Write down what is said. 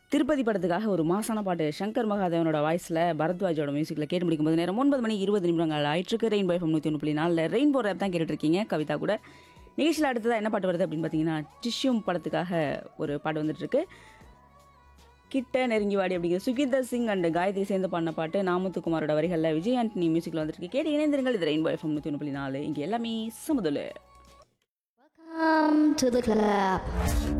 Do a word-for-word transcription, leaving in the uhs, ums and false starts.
திருப்பதி படத்துக்காக ஒரு மாசான பாட்டு சங்கர் மகாதேவனோட வாய்ஸில் பரத்வாஜோட மியூசிக்கில் கேட்டு முடிக்கும்போது நேரம் ஒன்பது மணி இருபது நிமிடங்கள் ஆயிற்றுக்கு ரெயின்போ எஃப்எம் நூற்றி ஒன்று புள்ளி நாலில் ரெயின்போ ரேப் தான் கேட்டுட்ருக்கீங்க கவிதா கூட. நிகழ்ச்சியில் அடுத்ததாக என்ன பாட்டு வருது அப்படின்னு பார்த்தீங்கன்னா டிஷ்யூம் படத்துக்காக ஒரு பாட்டு வந்துட்டுருக்கு. கிட்ட நெருங்கி வாடி அப்படிங்கிற சுகீந்தர் சிங் அண்ட் காயத்ரி சேர்ந்து பாடின பாட்டு நாமுத்துக்குமாரோட வரிகளில் விஜய் ஆண்டனி மியூசிக்கில் வந்துருக்கு. கேட்டு இணைந்திருங்கள். இது ரெயின்போ எஃப்எம் நூற்றி ஒன்று புள்ளி நாலு. இங்கே எல்லாமே சமுதல். Welcome to the club.